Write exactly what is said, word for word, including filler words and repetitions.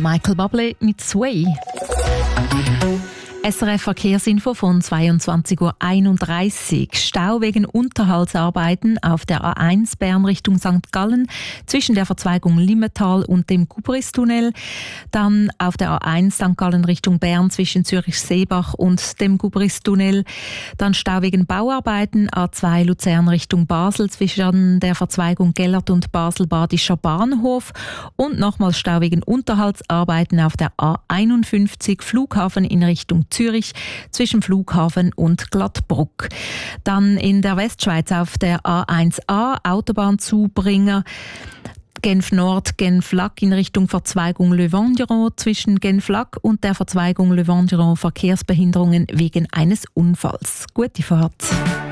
der Michael Bublé mit Sway. S R F Verkehrsinfo von zweiundzwanzig Uhr einunddreißig. Stau wegen Unterhaltsarbeiten auf der A eins Bern Richtung Sankt Gallen zwischen der Verzweigung Limmental und dem Gubristunnel. Dann auf der A eins Sankt Gallen Richtung Bern zwischen Zürich-Seebach und dem Gubristunnel. Dann Stau wegen Bauarbeiten A zwei Luzern Richtung Basel zwischen der Verzweigung Gellert und Basel-Badischer Bahnhof. Und nochmals Stau wegen Unterhaltsarbeiten auf der A einundfünfzig Flughafen in Richtung Zürich zwischen Flughafen und Glattbruck. Dann in der Westschweiz auf der A eins A Autobahnzubringer Genf Nord, Genf Lac in Richtung Verzweigung Le Vendiron zwischen Genf Lac und der Verzweigung Le Vendiron Verkehrsbehinderungen wegen eines Unfalls. Gute Fahrt.